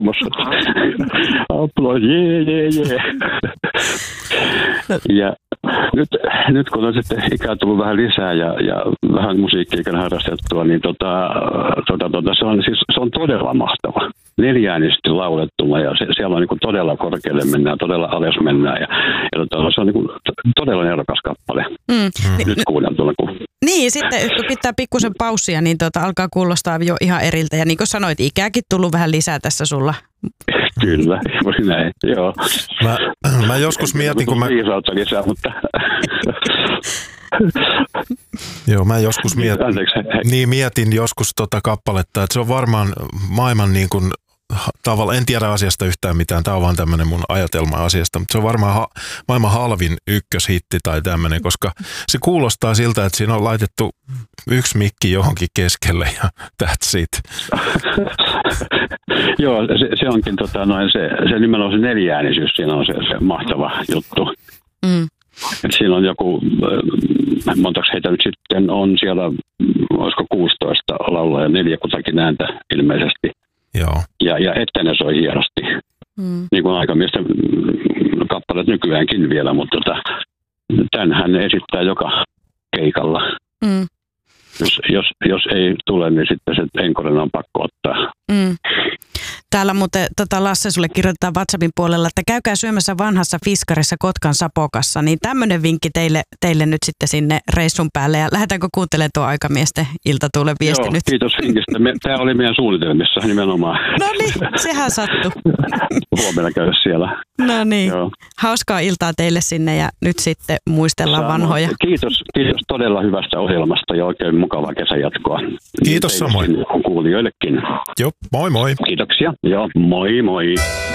Jarmossa. Upload, jee. Ja nyt kun on sitten ikää tullut vähän lisää ja vähän musiikkiikin harrastettua, niin se on todella mahtava. 4-äänisesti laulettuna ja siellä on niin kuin todella korkealle mennään, todella alas mennään ja se on niin kuin todella nerokas kappale. Nyt kuunneltuna. Niin, sitten kun pitää pikkusen paussia, niin alkaa kuulostaa jo ihan eriltä ja niin kuin sanoit, ikääkin tullut vähän lisää tässä sulla. Kyllä, näin, joo. Mä joskus mietin, kun viisautta lisää, mutta... Joo, mä joskus mietin joskus kappaletta, että se on varmaan maailman niin kuin tavalla, en tiedä asiasta yhtään mitään, tämä on vaan tämmöinen mun ajatelma asiasta, mutta se on varmaan maailman halvin ykköshitti tai tämmöinen, koska se kuulostaa siltä, että siinä on laitettu yksi mikki johonkin keskelle ja that's it. Joo, se onkin se nimenomaan se 4-äänisyys, siinä on se mahtava juttu. Et siinä on joku, montaks heitä nyt sitten on siellä, olisiko 16 laulaa ja 4 kutakin ääntä ilmeisesti. Joo. Ja ettei soi hienosti. Niin kuin aikamiesten kappaleet nykyäänkin vielä, mutta tämän hän esittää joka keikalla. Jos ei tule, niin sitten se enkorina on pakko ottaa. Täällä muuten Lasse sulle kirjoitetaan WhatsAppin puolella, että käykää syömässä vanhassa fiskarissa Kotkan Sapokassa. Niin tämmöinen vinkki teille nyt sitten sinne reissun päälle. Ja lähdetäänkö kuuntelemaan tuo aikamiesten iltatuulen viesti nyt? Kiitos vinkistä. Tämä oli meidän suunnitelmissa nimenomaan. No niin, sehän sattui. Huomenna käydä siellä. No niin, joo. Hauskaa iltaa teille sinne ja nyt sitten muistellaan vanhoja. Kiitos todella hyvästä ohjelmasta ja oikein mukavaa kesänjatkoa. Kiitos samoin. Kuulijoillekin. Joo, moi moi. Kiitoksia. Joo, moi moi.